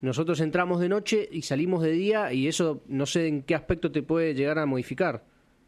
Nosotros entramos de noche y salimos de día y eso no sé en qué aspecto te puede llegar a modificar.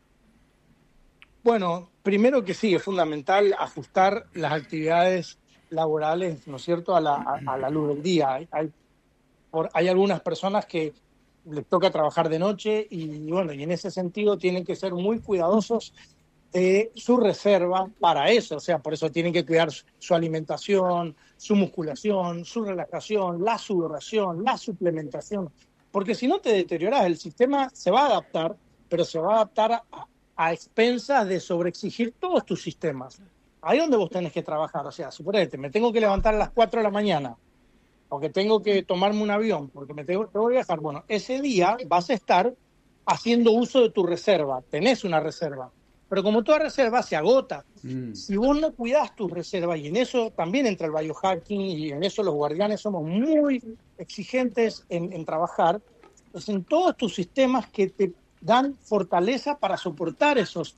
Bueno, primero que sí, es fundamental ajustar las actividades laborales, ¿no es cierto?, a la luz del día. Hay algunas personas que les toca trabajar de noche y bueno, y en ese sentido tienen que ser muy cuidadosos de su reserva para eso, o sea, por eso tienen que cuidar su alimentación, su musculación, su relajación, la sudoración, la suplementación, porque si no te deterioras, el sistema se va a adaptar, pero se va a adaptar a expensas de sobreexigir todos tus sistemas. Ahí es donde vos tenés que trabajar, o sea, suponete, me tengo que levantar a las 4 de la mañana, porque tengo que tomarme un avión, porque tengo que viajar. Bueno, ese día vas a estar haciendo uso de tu reserva, tenés una reserva, pero como toda reserva se agota. Si vos no cuidás tus reservas, y en eso también entra el biohacking, y en eso los guardianes somos muy exigentes en trabajar, es en todos tus sistemas que te dan fortaleza para soportar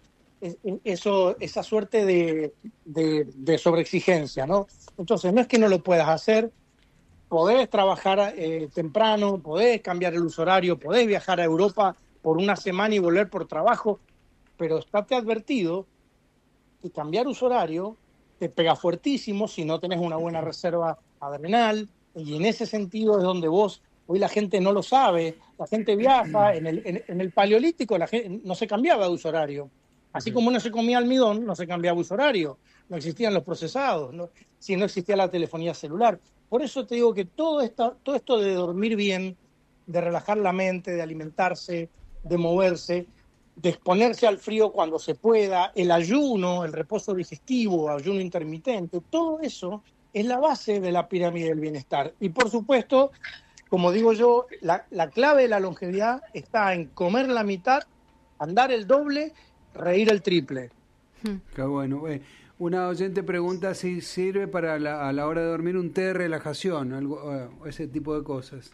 esa suerte de sobreexigencia, ¿no? Entonces, no es que no lo puedas hacer, podés trabajar temprano, podés cambiar el uso horario, podés viajar a Europa por una semana y volver por trabajo, pero estate advertido que cambiar uso horario te pega fuertísimo si no tenés una buena reserva adrenal, y en ese sentido es donde hoy la gente no lo sabe, la gente viaja, en el Paleolítico la gente no se cambiaba de uso horario, así como no se comía almidón, no se cambiaba de uso horario, no existían los procesados, no existía la telefonía celular. Por eso te digo que todo esto de dormir bien, de relajar la mente, de alimentarse, de moverse, de exponerse al frío cuando se pueda, el ayuno, el reposo digestivo, ayuno intermitente, todo eso es la base de la pirámide del bienestar. Y por supuesto, como digo yo, la clave de la longevidad está en comer la mitad, andar el doble, reír el triple. Qué bueno. Una oyente pregunta si sirve para a la hora de dormir un té de relajación, ese tipo de cosas.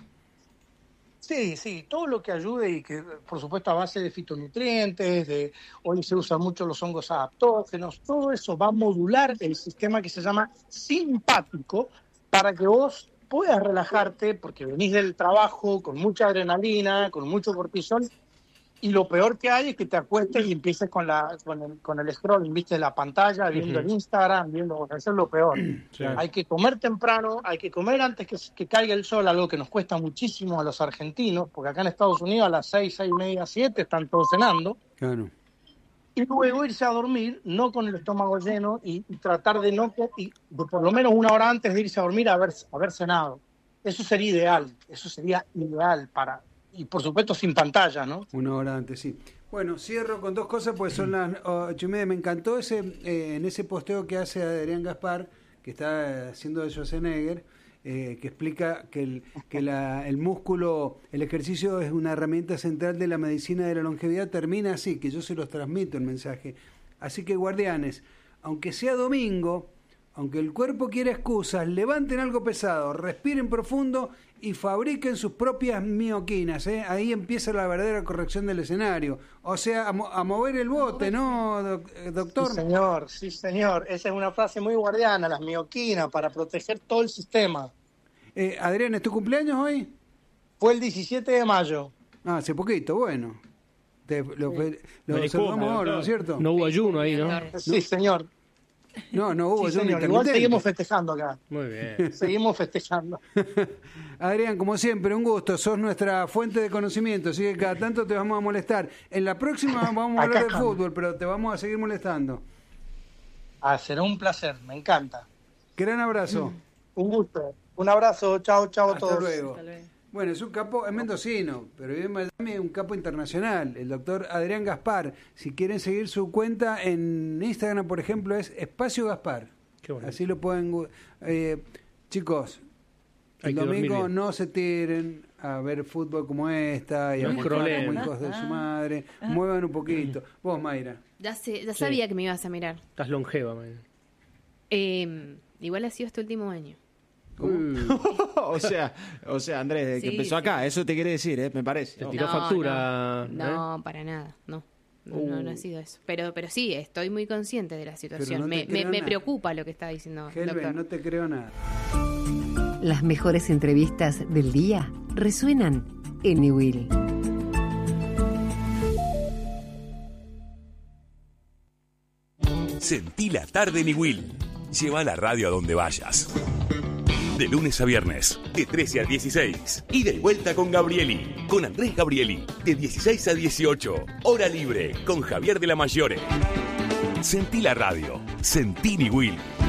Sí, todo lo que ayude y que, por supuesto, a base de fitonutrientes, hoy se usan mucho los hongos adaptógenos, todo eso va a modular el sistema que se llama simpático para que vos puedas relajarte, porque venís del trabajo con mucha adrenalina, con mucho cortisol, y lo peor que hay es que te acuestes y empieces con el scrolling, viste, la pantalla, viendo el Instagram, eso es lo peor. Sí. Hay que comer temprano, hay que comer antes que caiga el sol, algo que nos cuesta muchísimo a los argentinos, porque acá en Estados Unidos a las 6, 6:30, 7 están todos cenando. Claro. Y luego irse a dormir, no con el estómago lleno, y tratar de por lo menos una hora antes de irse a dormir haber cenado. Eso sería ideal para... Y por supuesto sin pantalla, ¿no? Una hora antes, sí. Bueno, cierro con dos cosas, pues son las 8:30. Me encantó en ese posteo que hace Adrián Gaspar, que está haciendo de Schwarzenegger, que explica que el músculo, el ejercicio es una herramienta central de la medicina de la longevidad. Termina así, que yo se los transmito el mensaje. Así que, guardianes, aunque sea domingo, aunque el cuerpo quiera excusas, levanten algo pesado, respiren profundo y fabriquen sus propias mioquinas, ¿eh? Ahí empieza la verdadera corrección del escenario. O sea, a mover el bote, ¿no, doctor? Sí, señor. Esa es una frase muy guardiana, las mioquinas, para proteger todo el sistema. Adrián, ¿es tu cumpleaños hoy? Fue el 17 de mayo. Ah, hace poquito, bueno. Lo saludamos ahora, ¿no es cierto? No hubo ayuno ahí, ¿no? Sí, señor. No hubo sí, señor. Igual seguimos festejando acá. Muy bien. Seguimos festejando. Adrián, como siempre, un gusto. Sos nuestra fuente de conocimiento, así que cada tanto te vamos a molestar. En la próxima vamos a hablar de fútbol, pero te vamos a seguir molestando. Será un placer, me encanta. Gran abrazo. Un gusto. Un abrazo. Chao a todos. Hasta luego. Bueno, es un capo, es mendocino, pero vive en Miami, es un capo internacional, el doctor Adrián Gaspar. Si quieren seguir su cuenta en Instagram, por ejemplo, es Espacio Gaspar. Qué bueno. Así lo pueden... chicos, el domingo no se tiren a ver fútbol como esta y a mostrar como hijos de su madre. Muevan un poquito. Vos, Mayra. Ya sabía que me ibas a mirar. Estás longeva, Mayra. Igual ha sido este último año. o sea, Andrés, desde que empezó acá, eso te quiere decir, me parece. Te tiró factura. No, para nada, no ha sido eso. Pero sí, estoy muy consciente de la situación. Me preocupa lo que está diciendo el doctor. No te creo nada. Las mejores entrevistas del día resuenan en Niwil. Sentí la tarde Niwil. Lleva la radio a donde vayas. De lunes a viernes, de 13 a 16. Ida y vuelta con Gabrieli. Con Andrés Gabrieli. De 16 a 18. Hora libre con Javier de la Mayore. Sentí la radio. Sentí Niwil.